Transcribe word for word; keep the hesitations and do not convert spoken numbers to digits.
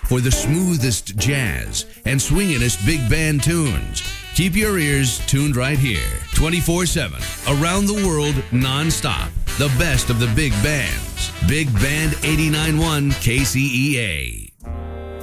for the smoothest jazz and swingingest big band tunes. Keep your ears tuned right here, twenty-four seven, around the world, nonstop. The best of the big bands. Big Band eighty-nine point one K C E A.